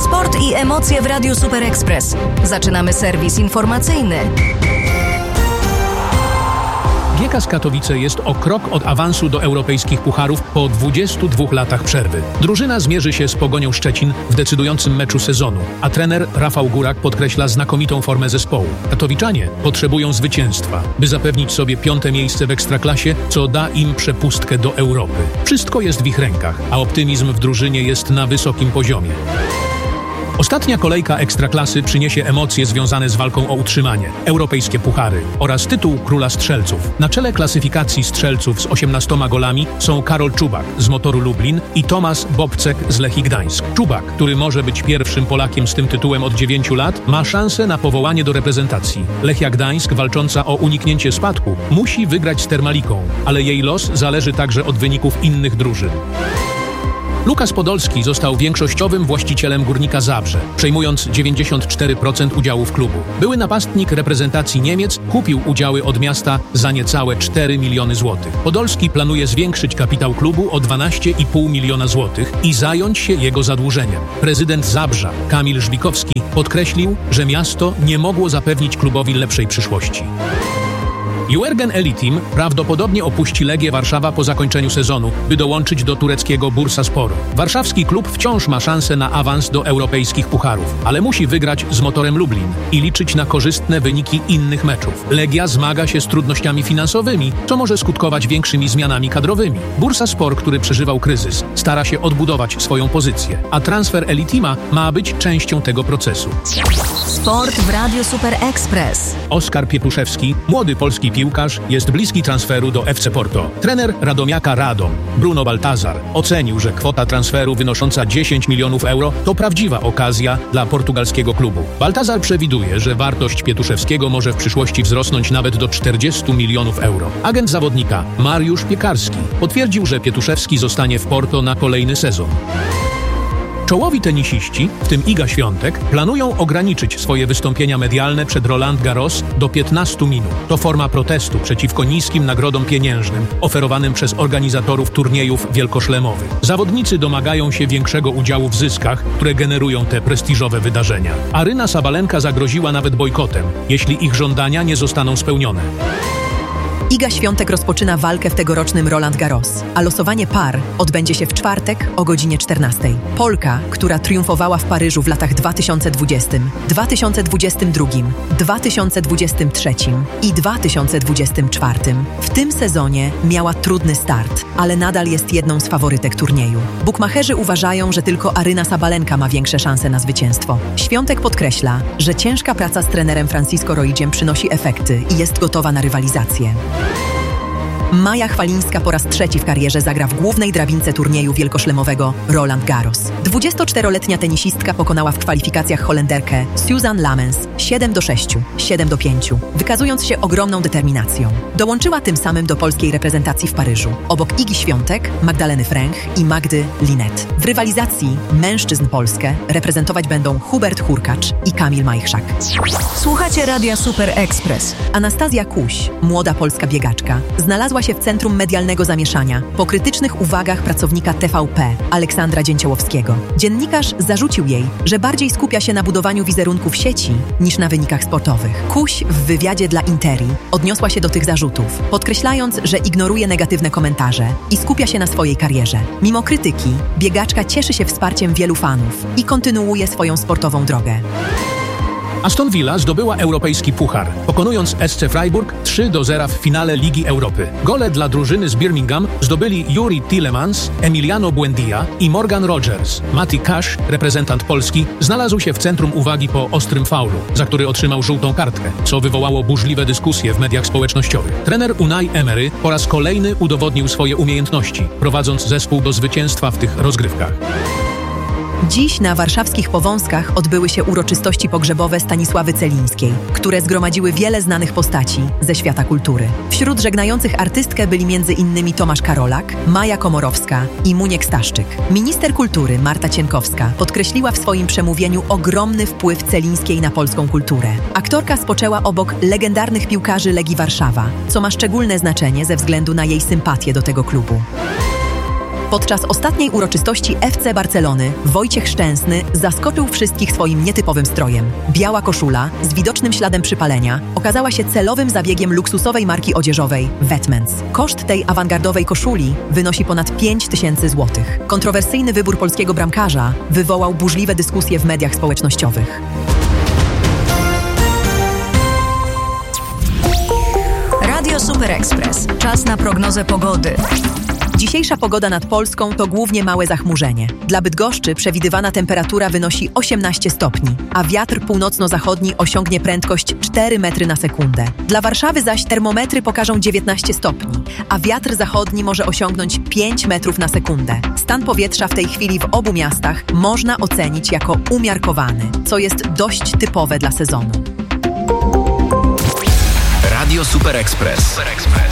Sport i emocje w Radiu Super Express. Zaczynamy serwis informacyjny. GKS Katowice jest o krok od awansu do europejskich pucharów po 22 latach przerwy. Drużyna zmierzy się z Pogonią Szczecin w decydującym meczu sezonu, a trener Rafał Górak podkreśla znakomitą formę zespołu. Katowiczanie potrzebują zwycięstwa, by zapewnić sobie 5. miejsce w Ekstraklasie, co da im przepustkę do Europy. Wszystko jest w ich rękach, a optymizm w drużynie jest na wysokim poziomie. Ostatnia kolejka Ekstraklasy przyniesie emocje związane z walką o utrzymanie, europejskie puchary oraz tytuł Króla Strzelców. Na czele klasyfikacji strzelców z 18 golami są Karol Czubak z Motoru Lublin i Tomasz Bobcek z Lechii Gdańsk. Czubak, który może być pierwszym Polakiem z tym tytułem od 9 lat, ma szansę na powołanie do reprezentacji. Lechia Gdańsk, walcząca o uniknięcie spadku, musi wygrać z Termaliką, ale jej los zależy także od wyników innych drużyn. Lukas Podolski został większościowym właścicielem Górnika Zabrze, przejmując 94% udziałów klubu. Były napastnik reprezentacji Niemiec kupił udziały od miasta za niecałe 4 miliony złotych. Podolski planuje zwiększyć kapitał klubu o 12,5 miliona złotych i zająć się jego zadłużeniem. Prezydent Zabrza, Kamil Żbikowski, podkreślił, że miasto nie mogło zapewnić klubowi lepszej przyszłości. Juergen Elitim prawdopodobnie opuści Legię Warszawa po zakończeniu sezonu, by dołączyć do tureckiego Bursasporu. Warszawski klub wciąż ma szansę na awans do europejskich pucharów, ale musi wygrać z Motorem Lublin i liczyć na korzystne wyniki innych meczów. Legia zmaga się z trudnościami finansowymi, co może skutkować większymi zmianami kadrowymi. Bursaspor, który przeżywał kryzys, stara się odbudować swoją pozycję, a transfer Elitima ma być częścią tego procesu. Sport w Radiu Super Express. Oskar Pietuszewski, młody polski piłkarz, jest bliski transferu do FC Porto. Trener Radomiaka Radom, Bruno Baltazar, ocenił, że kwota transferu wynosząca 10 milionów euro to prawdziwa okazja dla portugalskiego klubu. Baltazar przewiduje, że wartość Pietuszewskiego może w przyszłości wzrosnąć nawet do 40 milionów euro. Agent zawodnika Mariusz Piekarski potwierdził, że Pietuszewski zostanie w Porto na kolejny sezon. Czołowi tenisiści, w tym Iga Świątek, planują ograniczyć swoje wystąpienia medialne przed Roland Garros do 15 minut. To forma protestu przeciwko niskim nagrodom pieniężnym oferowanym przez organizatorów turniejów wielkoszlemowych. Zawodnicy domagają się większego udziału w zyskach, które generują te prestiżowe wydarzenia. Aryna Sabalenka zagroziła nawet bojkotem, jeśli ich żądania nie zostaną spełnione. Iga Świątek rozpoczyna walkę w tegorocznym Roland Garros, a losowanie par odbędzie się w czwartek o godzinie 14. Polka, która triumfowała w Paryżu w latach 2020, 2022, 2023 i 2024, w tym sezonie miała trudny start, ale nadal jest jedną z faworytek turnieju. Bukmacherzy uważają, że tylko Aryna Sabalenka ma większe szanse na zwycięstwo. Świątek podkreśla, że ciężka praca z trenerem Francisco Roigiem przynosi efekty i jest gotowa na rywalizację. Maja Chwalińska po raz trzeci w karierze zagra w głównej drabince turnieju wielkoszlemowego Roland Garros. 24-letnia tenisistka pokonała w kwalifikacjach Holenderkę Suzanne Lamens 7-6, 7-5, wykazując się ogromną determinacją. Dołączyła tym samym do polskiej reprezentacji w Paryżu, obok Igi Świątek, Magdaleny Fręch i Magdy Linet. W rywalizacji mężczyzn Polskę reprezentować będą Hubert Hurkacz i Kamil Majchrzak. Słuchacie Radia Super Express. Anastazja Kuś, młoda polska biegaczka, znalazła się w centrum medialnego zamieszania po krytycznych uwagach pracownika TVP, Aleksandra Dzięciołowskiego. Dziennikarz zarzucił jej, że bardziej skupia się na budowaniu wizerunku w sieci niż na wynikach sportowych. Kuś w wywiadzie dla Interi odniosła się do tych zarzutów, podkreślając, że ignoruje negatywne komentarze i skupia się na swojej karierze. Mimo krytyki, biegaczka cieszy się wsparciem wielu fanów i kontynuuje swoją sportową drogę. Aston Villa zdobyła europejski puchar, pokonując SC Freiburg 3-0 w finale Ligi Europy. Gole dla drużyny z Birmingham zdobyli Yuri Tillemans, Emiliano Buendia i Morgan Rogers. Mati Cash, reprezentant Polski, znalazł się w centrum uwagi po ostrym faulu, za który otrzymał żółtą kartkę, co wywołało burzliwe dyskusje w mediach społecznościowych. Trener Unai Emery po raz kolejny udowodnił swoje umiejętności, prowadząc zespół do zwycięstwa w tych rozgrywkach. Dziś na warszawskich Powązkach odbyły się uroczystości pogrzebowe Stanisławy Celińskiej, które zgromadziły wiele znanych postaci ze świata kultury. Wśród żegnających artystkę byli m.in. Tomasz Karolak, Maja Komorowska i Muniek Staszczyk. Minister kultury Marta Cienkowska podkreśliła w swoim przemówieniu ogromny wpływ Celińskiej na polską kulturę. Aktorka spoczęła obok legendarnych piłkarzy Legii Warszawa, co ma szczególne znaczenie ze względu na jej sympatię do tego klubu. Podczas ostatniej uroczystości FC Barcelony Wojciech Szczęsny zaskoczył wszystkich swoim nietypowym strojem. Biała koszula z widocznym śladem przypalenia okazała się celowym zabiegiem luksusowej marki odzieżowej Vetments. Koszt tej awangardowej koszuli wynosi ponad 5000 zł. Kontrowersyjny wybór polskiego bramkarza wywołał burzliwe dyskusje w mediach społecznościowych. Radio Super Express. Czas na prognozę pogody. Dzisiejsza pogoda nad Polską to głównie małe zachmurzenie. Dla Bydgoszczy przewidywana temperatura wynosi 18 stopni, a wiatr północno-zachodni osiągnie prędkość 4 metry na sekundę. Dla Warszawy zaś termometry pokażą 19 stopni, a wiatr zachodni może osiągnąć 5 metrów na sekundę. Stan powietrza w tej chwili w obu miastach można ocenić jako umiarkowany, co jest dość typowe dla sezonu. Radio Super Express.